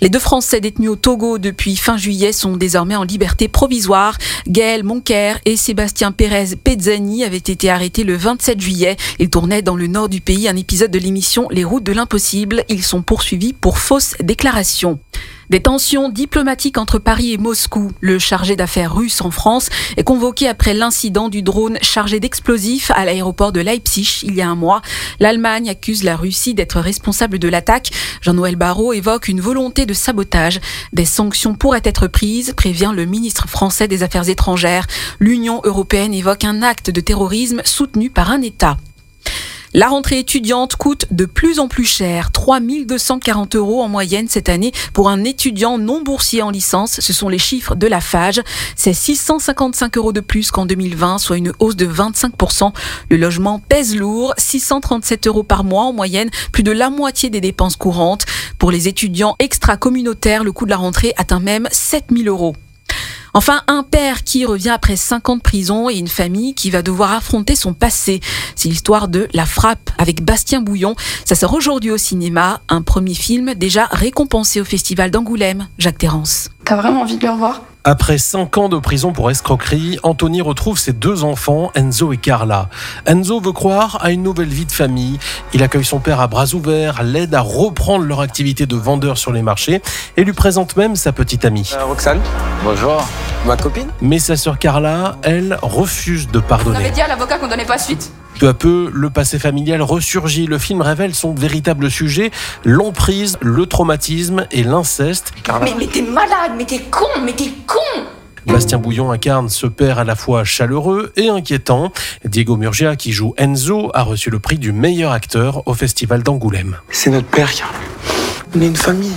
Les 2 Français détenus au Togo depuis fin juillet sont désormais en liberté provisoire. Gaël Monker et Sébastien Pérez Pezzani avaient été arrêtés le 27 juillet. Ils tournaient dans le nord du pays un épisode de l'émission Les Routes de l'Impossible. Ils sont poursuivis pour fausses déclarations. Des tensions diplomatiques entre Paris et Moscou. Le chargé d'affaires russe en France est convoqué après l'incident du drone chargé d'explosifs à l'aéroport de Leipzig il y a un mois. L'Allemagne accuse la Russie d'être responsable de l'attaque. Jean-Noël Barrot évoque une volonté de sabotage. Des sanctions pourraient être prises, prévient le ministre français des Affaires étrangères. L'Union européenne évoque un acte de terrorisme soutenu par un État. La rentrée étudiante coûte de plus en plus cher, 3 240 € en moyenne cette année pour un étudiant non boursier en licence. Ce sont les chiffres de la FAGE. C'est 655 € de plus qu'en 2020, soit une hausse de 25%. Le logement pèse lourd, 637 € par mois en moyenne, plus de la moitié des dépenses courantes. Pour les étudiants extra-communautaires, le coût de la rentrée atteint même 7 000 €. Enfin, un père qui revient après 5 ans de prison et une famille qui va devoir affronter son passé. C'est l'histoire de La Frappe avec Bastien Bouillon. Ça sort aujourd'hui au cinéma. Un premier film déjà récompensé au Festival d'Angoulême. Jacques Terrance. T'as vraiment envie de le revoir ? Après 5 ans de prison pour escroquerie, Anthony retrouve ses 2 enfants, Enzo et Carla. Enzo veut croire à une nouvelle vie de famille. Il accueille son père à bras ouverts, l'aide à reprendre leur activité de vendeur sur les marchés et lui présente même sa petite amie. Roxane, bonjour, ma copine. Mais sa sœur Carla, elle, refuse de On pardonner. avait dit à l'avocat qu'on donnait pas suite. Peu à peu, le passé familial ressurgit. Le film révèle son véritable sujet, l'emprise, le traumatisme et l'inceste. Mais t'es malade, mais t'es con. Bastien Bouillon incarne ce père à la fois chaleureux et inquiétant. Diego Murgia, qui joue Enzo, a reçu le prix du meilleur acteur au Festival d'Angoulême. C'est notre père, on est une famille.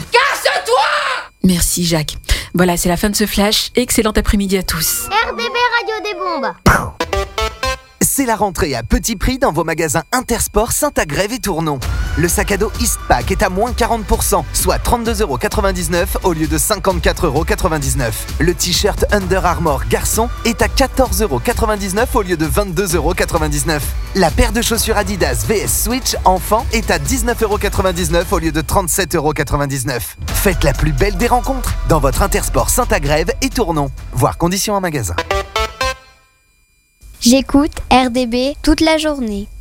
Merci Jacques. Voilà, c'est la fin de ce flash. Excellent après-midi à tous. RDB Radio des Bombes. C'est la rentrée à petit prix dans vos magasins Intersport Saint-Agrève et Tournon. Le sac à dos Eastpak est à moins 40%, soit 32,99 € au lieu de 54,99 €. Le t-shirt Under Armour garçon est à 14,99 € au lieu de 22,99 €. La paire de chaussures Adidas VS Switch enfant est à 19,99 € au lieu de 37,99 €. Faites la plus belle des rencontres dans votre Intersport Saint-Agrève et Tournon. Voir conditions en magasin. J'écoute RDB toute la journée.